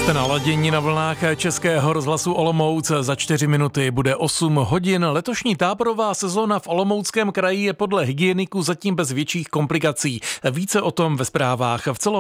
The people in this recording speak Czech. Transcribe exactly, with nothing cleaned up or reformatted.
Jste naladění na vlnách Českého rozhlasu Olomouc. Za čtyři minuty bude osm hodin. Letošní táborová sezóna v Olomouckém kraji je podle hygieniků zatím bez větších komplikací. Více o tom ve zprávách v celo